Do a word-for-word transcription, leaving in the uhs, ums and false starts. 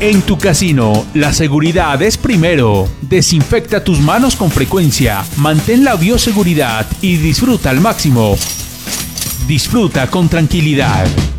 En tu casino, la seguridad es primero. Desinfecta tus manos con frecuencia, mantén la bioseguridad y disfruta al máximo. Disfruta con tranquilidad.